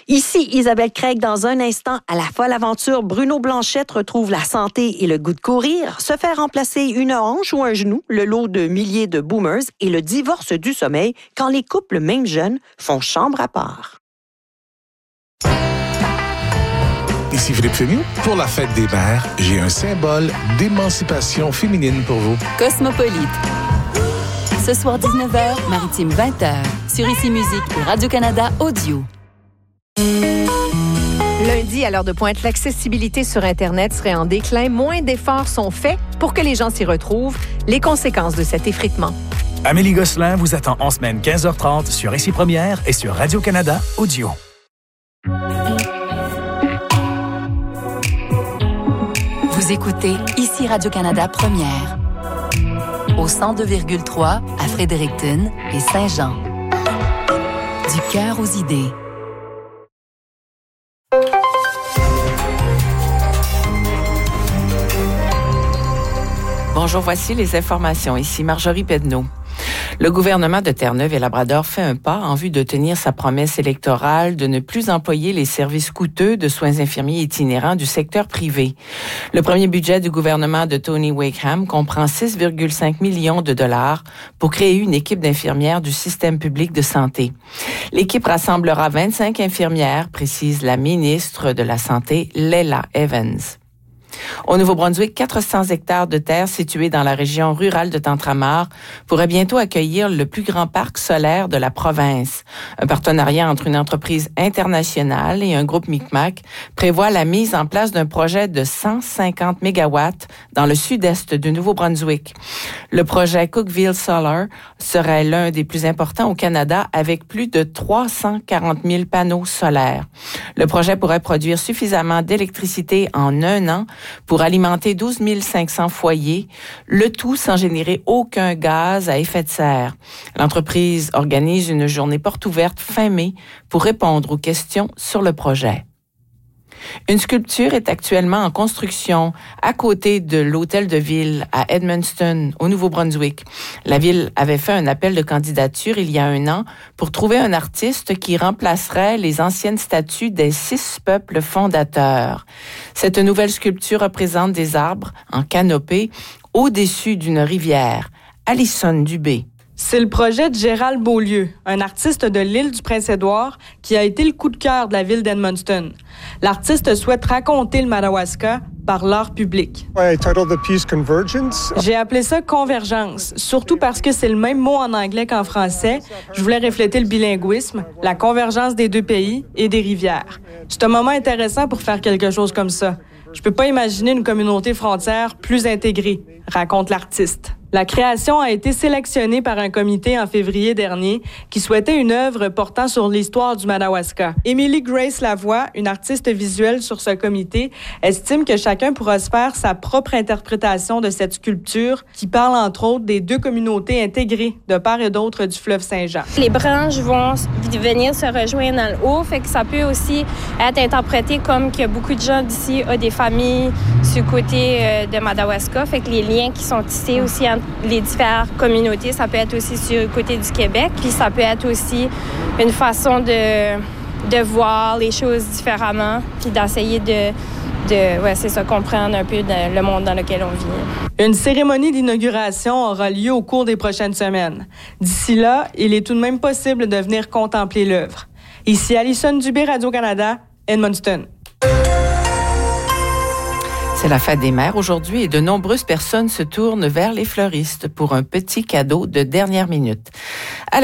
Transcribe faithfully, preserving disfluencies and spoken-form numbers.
Ici Isabelle Craig. Dans un instant, à la folle aventure, Bruno Blanchette retrouve la santé et le goût de courir, se faire remplacer une hanche ou un genou, le lot de milliers de boomers et le divorce du sommeil quand les couples, même jeunes, font chambre à part. Ici Philippe Fénu. Pour la fête des mères, j'ai un symbole d'émancipation féminine pour vous. Cosmopolite. Ce soir dix-neuf heures, Maritime vingt heures, sur Ici Musique et Radio-Canada Audio. Lundi, à l'heure de pointe, l'accessibilité sur Internet serait en déclin. Moins d'efforts sont faits pour que les gens s'y retrouvent. Les conséquences de cet effritement. Amélie Gosselin vous attend en semaine quinze heures trente sur Ici Première et sur Radio-Canada Audio. Vous écoutez Ici Radio-Canada Première. Au cent deux virgule trois à Fredericton et Saint-Jean. Du cœur aux idées. Bonjour, voici les informations. Ici Marjorie Pedneau. Le gouvernement de Terre-Neuve et Labrador fait un pas en vue de tenir sa promesse électorale de ne plus employer les services coûteux de soins infirmiers itinérants du secteur privé. Le premier budget du gouvernement de Tony Wakeham comprend six virgule cinq millions de dollars pour créer une équipe d'infirmières du système public de santé. L'équipe rassemblera vingt-cinq infirmières, précise la ministre de la Santé, Leila Evans. Au Nouveau-Brunswick, quatre cents hectares de terre situés dans la région rurale de Tantramar pourraient bientôt accueillir le plus grand parc solaire de la province. Un partenariat entre une entreprise internationale et un groupe Micmac prévoit la mise en place d'un projet de cent cinquante mégawatts dans le sud-est du Nouveau-Brunswick. Le projet Cookeville Solar serait l'un des plus importants au Canada avec plus de trois cent quarante mille panneaux solaires. Le projet pourrait produire suffisamment d'électricité en un an pour alimenter douze mille cinq cents foyers, le tout sans générer aucun gaz à effet de serre. L'entreprise organise une journée porte ouverte fin mai pour répondre aux questions sur le projet. Une sculpture est actuellement en construction à côté de l'hôtel de ville à Edmundston, au Nouveau-Brunswick. La ville avait fait un appel de candidature il y a un an pour trouver un artiste qui remplacerait les anciennes statues des six peuples fondateurs. Cette nouvelle sculpture représente des arbres en canopée au-dessus d'une rivière. Alison Dubé. C'est le projet de Gérald Beaulieu, un artiste de l'île du Prince-Édouard, qui a été le coup de cœur de la ville d'Edmundston. L'artiste souhaite raconter le Madawaska par l'art public. I titled the piece Convergence. J'ai appelé ça convergence, surtout parce que c'est le même mot en anglais qu'en français. Je voulais refléter le bilinguisme, la convergence des deux pays et des rivières. C'est un moment intéressant pour faire quelque chose comme ça. Je peux pas imaginer une communauté frontière plus intégrée, raconte l'artiste. La création a été sélectionnée par un comité en février dernier qui souhaitait une œuvre portant sur l'histoire du Madawaska. Émilie Grace Lavoie, une artiste visuelle sur ce comité, estime que chacun pourra se faire sa propre interprétation de cette sculpture qui parle entre autres des deux communautés intégrées de part et d'autre du fleuve Saint-Jean. Les branches vont venir se rejoindre dans le haut, fait que ça peut aussi être interprété comme que beaucoup de gens d'ici ont des familles sur le côté de Madawaska, fait que les liens qui sont tissés aussi entre les différentes communautés, ça peut être aussi sur le côté du Québec, puis ça peut être aussi une façon de, de voir les choses différemment, puis d'essayer de, de ouais, c'est ça, comprendre un peu de, le monde dans lequel on vit. Une cérémonie d'inauguration aura lieu au cours des prochaines semaines. D'ici là, il est tout de même possible de venir contempler l'œuvre. Ici Alison Dubé, Radio-Canada, Edmundston. C'est la fête des mères aujourd'hui et de nombreuses personnes se tournent vers les fleuristes pour un petit cadeau de dernière minute.